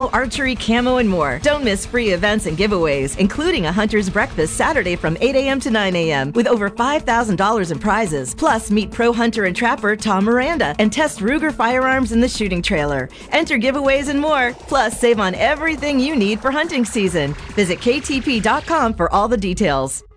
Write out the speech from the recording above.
archery, camo, and more. Don't miss free events and giveaways, including a Hunter's Breakfast Saturday from 8 a.m. to 9 a.m. with over $5,000 in prizes. Plus, meet pro hunter and trapper Tom Miranda and test Ruger firearms in the shooting trailer. Enter giveaways and more. Plus, save on everything you need for hunting season. Visit ktp.com for all the details.